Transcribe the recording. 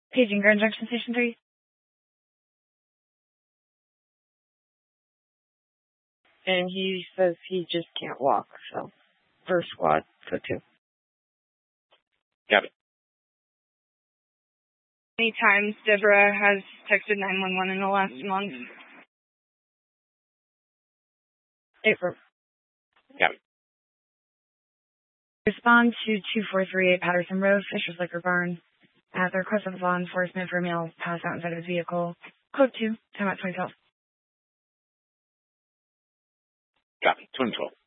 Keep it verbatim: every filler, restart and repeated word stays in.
Paging Grand Junction Station three. And he says he just can't walk, so first squad, so two. Got it. How many times Deborah has texted nine one one in the last month? April. Got it. Respond to two four three eight Patterson Road, Fisher's Liquor Barn. At the request of law enforcement for a male passed out inside of his vehicle. Code two, time at twenty twelve. Got it. twenty twelve.